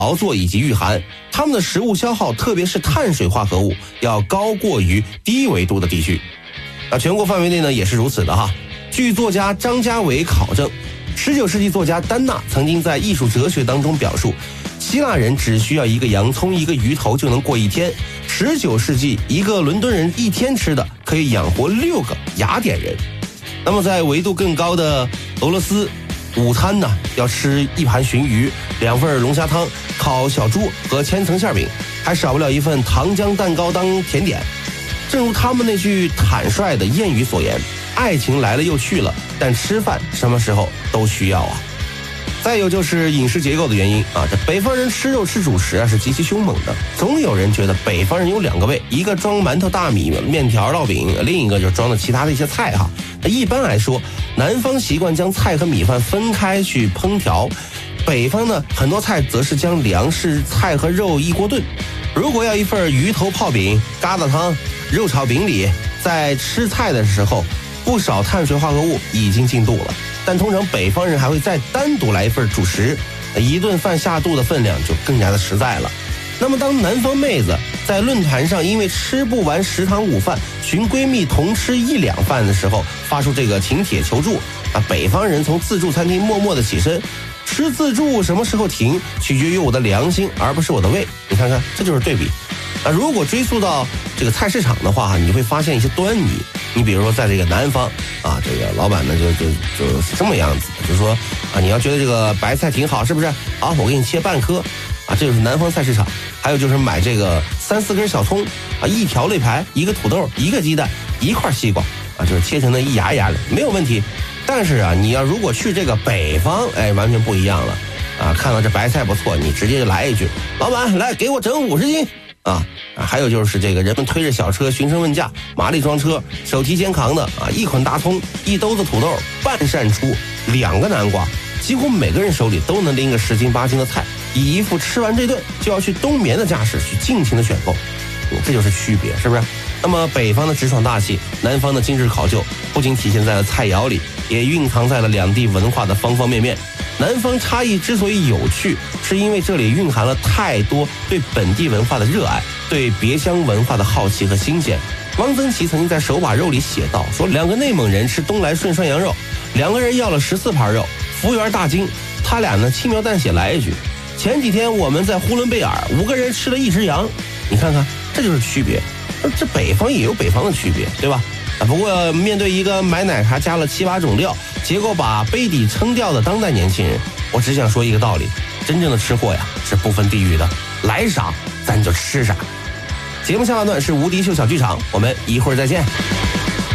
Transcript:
劳作以及御寒，他们的食物消耗，特别是碳水化合物，要高过于低纬度的地区。全国范围内呢也是如此的哈。据作家张家伟考证，19世纪作家丹纳曾经在艺术哲学当中表述，希腊人只需要一个洋葱一个鱼头就能过一天，19世纪一个伦敦人一天吃的可以养活6个雅典人。那么在纬度更高的俄罗斯，午餐呢要吃1盘鲟鱼、2份龙虾汤、烤小猪和千层馅饼，还少不了一份糖浆蛋糕当甜点。正如他们那句坦率的谚语所言，爱情来了又去了，但吃饭什么时候都需要啊。再有就是饮食结构的原因啊，这北方人吃肉吃主食啊是极其凶猛的。总有人觉得北方人有2个胃，一个装馒头大米面条烙饼，另一个就装的其他的一些菜哈。那一般来说，南方习惯将菜和米饭分开去烹调，北方呢很多菜则是将粮食菜和肉一锅炖。如果要一份鱼头泡饼、疙瘩汤、肉炒饼里，在吃菜的时候不少碳水化合物已经进肚了，但通常北方人还会再单独来一份主食，一顿饭下肚的分量就更加的实在了。那么当南方妹子在论坛上因为吃不完食堂午饭，寻闺蜜同吃1两饭的时候发出这个请帖求助，北方人从自助餐厅默默的起身，吃自助什么时候停取决于我的良心而不是我的胃。你看看，这就是对比。如果追溯到这个菜市场的话，你会发现一些端倪。你比如说在这个南方啊，这个老板呢就是这么样子，就是说你要觉得这个白菜挺好，是不是？好，我给你切半颗啊，这就是南方菜市场。还有就是买这个3、4根小葱啊，1条肋排，1个土豆，1个鸡蛋，1块西瓜啊，就是切成那一牙一牙的，没有问题。但是你要如果去这个北方，完全不一样了啊！看到这白菜不错，你直接就来一句，老板来给我整50斤。还有就是这个人们推着小车寻声问价，马力装车，手提肩扛的1捆大葱，1兜子土豆，半扇出，2个南瓜，几乎每个人手里都能拎个10斤8斤的菜，以一副吃完这顿就要去冬眠的架势去尽情的选购。这就是区别，是不是？那么北方的直爽大气，南方的精致考究，不仅体现在了菜肴里，也蕴藏在了两地文化的方方面面。南方差异之所以有趣，是因为这里蕴含了太多对本地文化的热爱，对别乡文化的好奇和新鲜。汪曾祺曾经在《手把肉》里写道，说2个内蒙人吃东来顺涮羊肉，2个人要了14盘肉，服务员大惊，他俩呢轻描淡写来一句，前几天我们在呼伦贝尔5个人吃了1只羊。你看看，这就是区别。这北方也有北方的区别，对吧？不过面对一个买奶茶加了7、8种料，结果把杯底撑掉的当代年轻人，我只想说一个道理，真正的吃货呀是不分地域的，来啥咱就吃啥。节目下半段是无敌秀小剧场，我们一会儿再见。